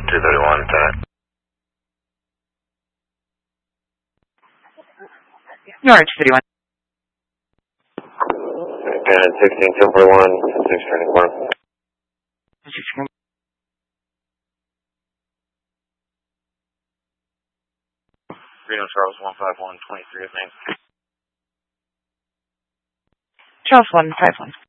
231, Lieutenant. Norwich City 1. Lieutenant 16241, 6 turning corner. Reno Charles 151, 23 of name. Charles 151.